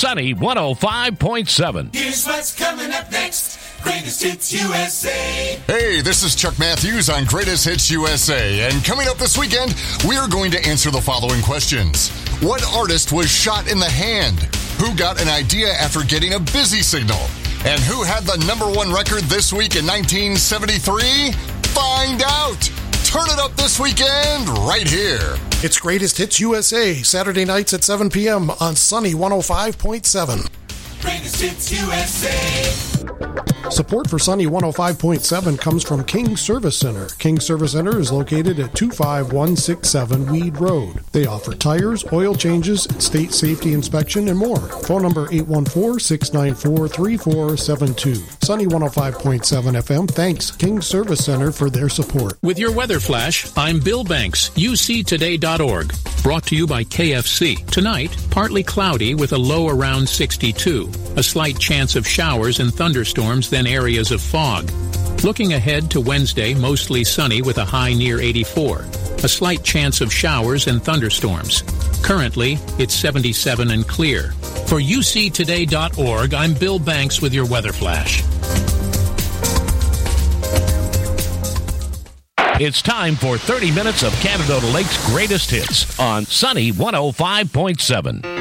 Sunny 105.7. Here's what's coming up next. Greatest Hits USA. Hey, this is Chuck Matthews on Greatest Hits USA. And coming up this weekend, we are going to answer the following questions. What artist was shot in the hand? Who got an idea after getting a busy signal? And who had the #1 record this week in 1973? Find out! Turn it up this weekend right here. It's Greatest Hits USA, Saturday nights at 7 p.m. on Sunny 105.7. Greatest Hits USA. Support for Sunny 105.7 comes from King Service Center. King Service Center is located at 25167 Weed Road. They offer tires, oil changes, state safety inspection, and more. Phone number 814-694-3472. Sunny 105.7 FM thanks King Service Center for their support. With your weather flash, I'm Bill Banks, uctoday.org. Brought to you by KFC. Tonight, partly cloudy with a low around 62. A slight chance of showers and thunderstorms, then areas of fog. Looking ahead to Wednesday, mostly sunny with a high near 84. A slight chance of showers and thunderstorms. Currently, it's 77 and clear. For uctoday.org, I'm Bill Banks with your weather flash. It's time for 30 minutes of Canada Lake's greatest hits on Sunny 105.7.